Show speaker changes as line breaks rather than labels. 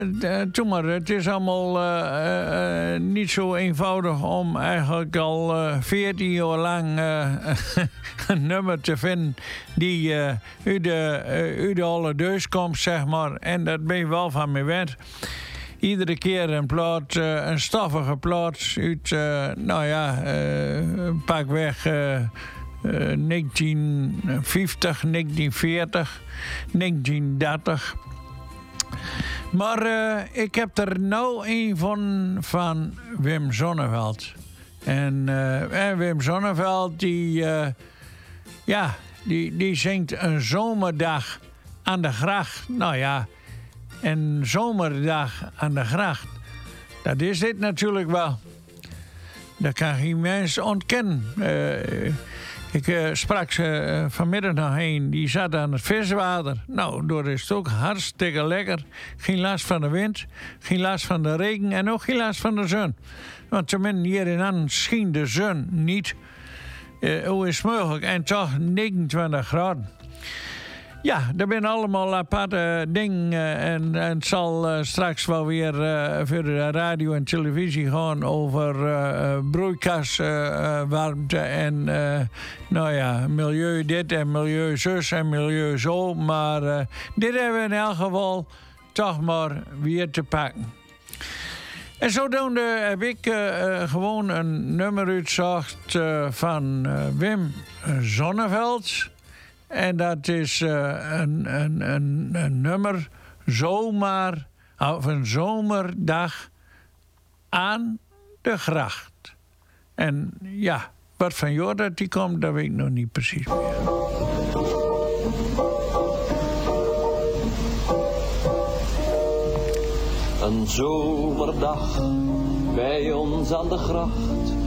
Toen maar, het is allemaal niet zo eenvoudig om eigenlijk al 14 jaar lang een nummer te vinden die uit de alle deus komt, zeg maar. En dat ben je wel van me wet. Iedere keer een plaat, een stoffige plaat uit, pakweg 1950, 1940, 1930. Maar ik heb er nou een van Wim Sonneveld. En Wim Sonneveld, die zingt een zomerdag aan de gracht. Nou ja, een zomerdag aan de gracht. Dat is dit natuurlijk wel. Dat kan geen mens ontkennen. Ik sprak ze vanmiddag nog een. Die zat aan het viswater. Nou, door is het ook hartstikke lekker. Geen last van de wind, geen last van de regen en ook geen last van de zon. Want tenminste hier in An scheen de zon niet. Hoe is het mogelijk? En toch 29 graden. Ja, dat zijn allemaal aparte dingen. En het zal straks wel weer voor de radio en televisie gaan over broeikaswarmte en milieu dit en milieu zus en milieu zo. Maar dit hebben we in elk geval toch maar weer te pakken. En zodoende heb ik gewoon een nummer uitgezocht van Wim Sonneveld. En dat is een nummer een zomerdag aan de gracht. En ja, wat van jou dat die komt, dat weet ik nog niet precies meer.
Een zomerdag bij ons aan de gracht.